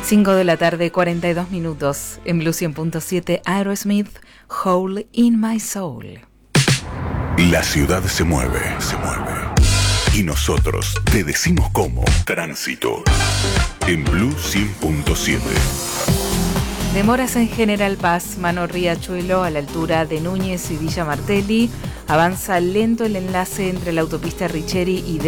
5 de la tarde, 42 minutos. En Blue 100.7, Aerosmith, Hole in My Soul. La ciudad se mueve. Y nosotros te decimos cómo. Tránsito. En Blue 100.7. Demoras en General Paz, Mano Riachuelo, a la altura de Núñez y Villa Martelli. Avanza lento el enlace entre la autopista Richeri y